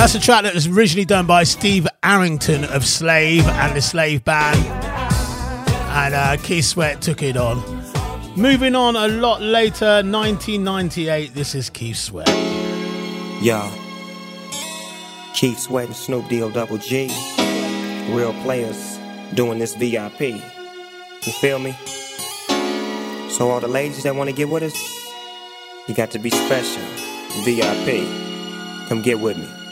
That's a track that was originally done by Steve Arrington of Slave and the Slave Band, and Keith Sweat took it on. Moving on a lot later, 1998, this is Keith Sweat. Yeah. Keith Sweat and Snoop D-O double G. Real players doing this VIP. You feel me? So all the ladies that want to get with us, you got to be special. VIP. Come get with me.